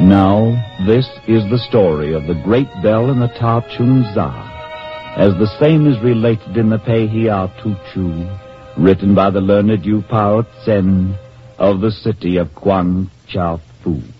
Now, this is the story of the great bell in the Ta Chung Za, as the same is related in the Pei Hia Tu Chu, written by the learned Yu Pao Tsen of the city of Guangzhou.